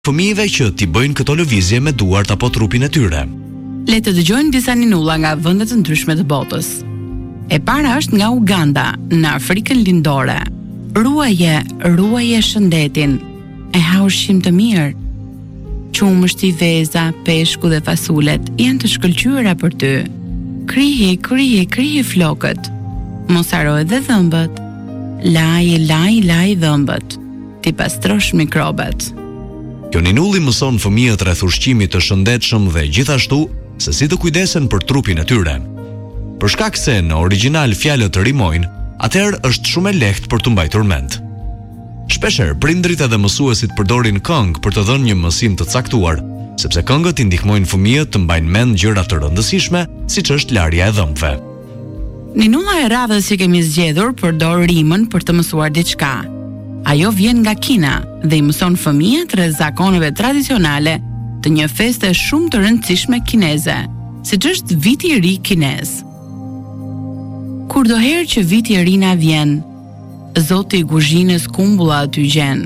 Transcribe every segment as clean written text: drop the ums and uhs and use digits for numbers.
fëmijëve që t'i bëjnë këto lëvizje me duart apo trupin e tyre. Le të dëgjojmë disa ninulla nga vendet të ndryshme të botës. E para është nga Uganda, në Afrikën Lindore. Ruaje shëndetin, e ha ushqim të mirë. Qumështi, veza, peshku dhe fasulet janë të shkëlqyera për ty. Krihi flokët. Mos haro edhe dhëmbët. Laj dhëmbët. Ti pastrosh mikrobet. Kjo ninulli mëson fëmijët rreth ushqimit të shëndetshëm dhe gjithashtu se si të kujdesen për trupin e tyre. Për shkak se në origjinal fjalët rimojnë, atëherë është shumë e lehtë për të mbajtur mend. Shpeshherë prindrit edhe mësuesit përdorin këngë për të dhënë një mësim të caktuar, sepse këngët i ndihmojnë fëmijët të mbajnë mend gjëra të rëndësishme, siç është larja e dhëmbëve. Ninulla e radhës që kemi zgjedhur përdor rimën për të mësuar diçka. Ajo vjen nga Kina dhe i mëson fëmijët rreth zakoneve tradicionale të një feste shumë të rëndësishme kineze, siç është viti i ri kinez. Kurdoherë që viti i ri na vjen, Zoti i kuzhinës kumbulla aty gjen.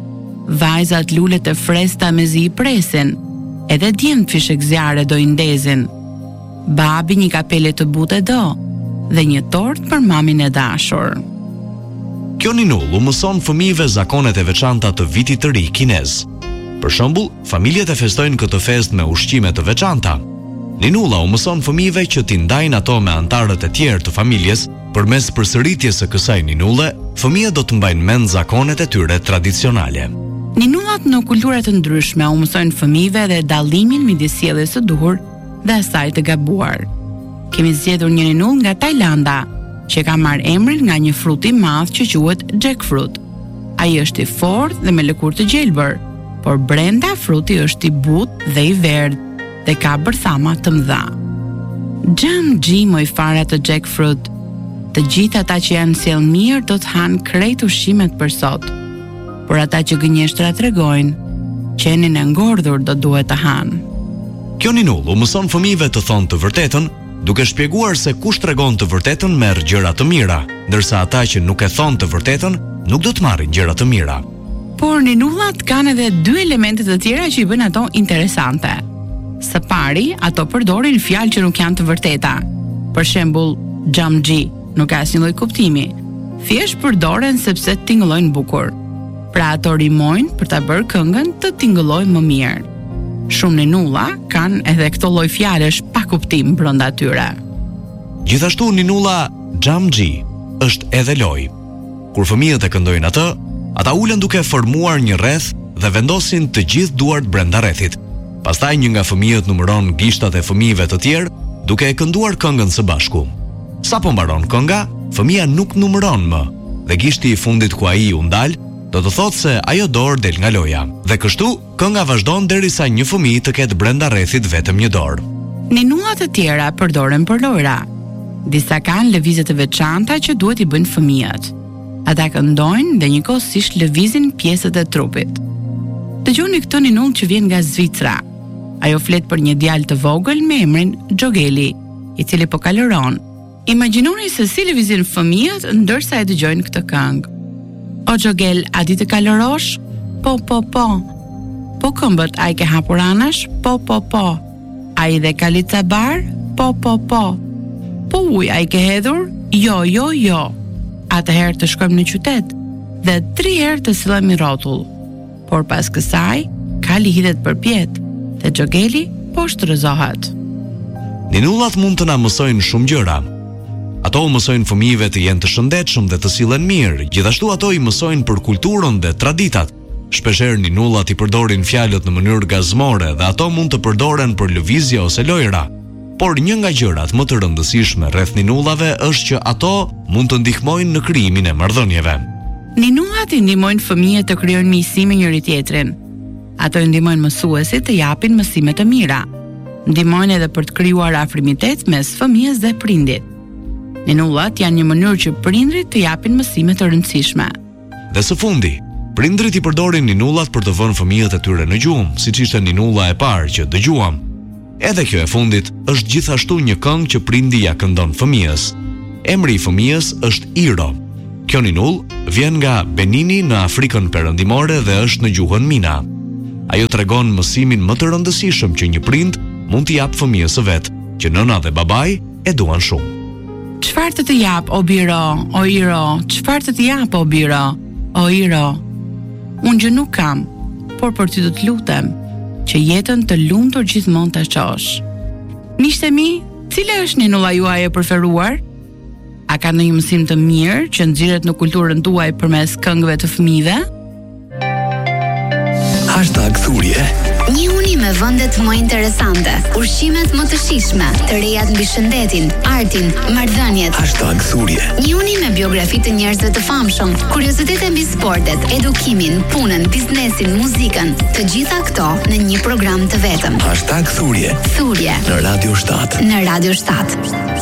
Vajzat lulet e fresta me zi i presin, edhe djemt fishek zjarre do i ndezin. Babi një kapele të butë do, dhe një tort për mamin e dashur. Kjo ninullu mëson fëmijëve zakonet e veçanta të vitit të ri kinez. Për shembull, familjet e festojnë këtë festë me ushqime të veçanta. Ninulla u mëson fëmijëve që t'i ndajnë ato me antarët e tjerë të familjes. Përmes përsëritjes së kësaj ninulle, fëmijët do të mbajnë mend zakonet e tyre tradicionale. Ninullat në kultura të ndryshme u mësojnë fëmijëve dhe dallimin midis sjelljes së duhur dhe asaj të gabuar. Kemi zgjedhur një ninull nga Tajlanda, që ka marrë emrin nga një frut i madh që quhet jackfruit. Ai është i fortë dhe me lëkurë të gjelbër, por brenda fruti është i butë dhe i verdhë dhe ka bërthama të mëdha. Xhamxhi moj fara të jackfruit. Të gjithë ata që janë sjell mirë do të hanë krejt ushqimet për sot. Por ata që gënjeshtra tregojnë, qenin e ngordhur do duhet të hanë. Kjo ninullu mëson fëmijëve të thonë të vërtetën, duke shpjeguar se kush tregon të vërtetën merr gjëra të mira, ndërsa ata që nuk e thonë të vërtetën nuk do të marrin gjëra të mira. Por ninullat kanë edhe dy elemente të tjera që i bëjnë ato interesante. Së pari, ato përdorin fjalë që nuk janë të vërteta. Për shembull, xhamxhi nuk ka asnjë lloj kuptimi. Thjesht përdoren sepse tingëllojnë bukur. Pra ato rimojnë për ta bërë këngën të tingëllojë më mirë. Shumë ninulla kanë edhe këto lloj fjalësh pa kuptim brenda tyre. Gjithashtu ninulla xhamxhi është edhe lojë. Kur fëmijët e këndojnë atë, ata ulen duke formuar një rreth dhe vendosin të gjithë duart brenda rrethit. Pastaj një nga fëmijët numëron gishtat e fëmijëve të tjerë duke e kënduar këngën së bashku. Sa po mbaron kënga, fëmia nuk numëron më dhe gishti i fundit ku ai u ndal do të thotë se ajo dorë del nga loja. Dhe kështu kënga vazhdon derisa një fëmijë të ketë brenda rrethit vetëm një dorë. Ninullat e tjera përdoren për lojra. Disa kanë lëvizje të veçanta që duhet i bëjnë fëmijët. Ata këndojnë dhe njëkohësisht lëvizin pjesët e trupit. Dëgjoni këtë ninull që vjen nga Zvicra. Ajo flet për një djalë të vogël me emrin Xhogeli, i cili po kaloron. Imagjinoni se si lëvizin fëmijët ndërsa e dëgjojnë këtë këngë. O Xhogel, a di të kalorosh? Po. Po këmbët, a i ke hapur anash? Po. A i dhe kalica bar? Po. Po uj, a i ke hedhur? Jo. Atëherë të shkojmë në qytet dhe 3 herë të sillemi rrotull. Por pas kësaj, kali hidhet përpjet dhe Xhogeli po shtrëzohet. Ninullat mund të na mësojnë shumë gjëra. Ato u mësojnë fëmijëve të jenë të shëndetshëm dhe të sillen mirë, gjithashtu ato i mësojnë për kulturën dhe traditat. Shpeshherë ninullat i përdorin fjalët në mënyrë gazmore dhe ato mund të përdoren për lëvizje ose lojra. Por një nga gjërat më të rëndësishme rreth ninullave është që ato mund të ndihmojnë në krijimin e marrëdhënieve. Ninullat i ndihmojnë fëmijët të krijojnë miqësi me njëri tjetrin. Ato i ndihmojnë mësuesit të japin mësime të mira. Ndihmojnë edhe për të krijuar afrimitet mes fëmijës dhe prindit. Ninullat janë një mënyrë që prindrit të japin mësime të rëndësishme. Dhe së fundi, prindrit i përdorin ninullat për të vënë fëmijët e tyre në gjumë, siç ishte ninulla e parë që dëgjuam. Edhe kjo e fundit është gjithashtu një këngë që prindi ja këndon fëmijës. Emri i fëmijës është Iro. Kjo ninull vjen nga Benini në Afrikën Perëndimore dhe është në gjuhën Mina. Ajo tregon mësimin më të rëndësishëm që një prind mund t'i jap fëmijës së vet, që nëna dhe babai e duan shumë. Çfarë të jap o biro, o iro? Çfarë të jap o biro, o iro? Unë gjë nuk kam, por për ty do të lutem që jetën të lumtur gjithmonë ta qosh. Miqtë mi, cila është ninulla juaj e preferuar? A ka ndonjë mësim të mirë që nxirret në kulturën tuaj përmes këngëve të fëmijëve? #thurje. Një uni me vendet më interesante, ushqimet më të shijshme, të rejat mbi shëndetin, artin, marrëdhëniet. #thurje. Një uni me biografi të njerëzve të famshëm, kuriozitete mbi sportet, edukimin, punën, biznesin, muzikën, të gjitha këto në një program të vetëm. #thurje. Thurje Në Radio 7. Në Radio 7.